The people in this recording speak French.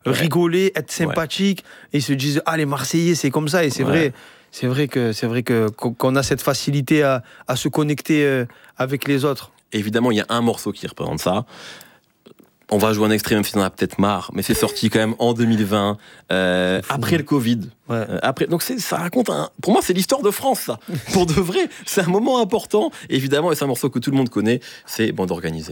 rigoler, être sympathique, et ils se disent les Marseillais c'est comme ça, et c'est vrai qu'on a cette facilité à se connecter avec les autres. Évidemment, il y a un morceau qui représente ça. On va jouer un extrait, même si on en a peut-être marre, mais c'est sorti quand même en 2020, après le Covid. Donc ça raconte pour moi, c'est l'histoire de France, ça. Pour de vrai, c'est un moment important. Évidemment, et c'est un morceau que tout le monde connaît, c'est Bande Organisée.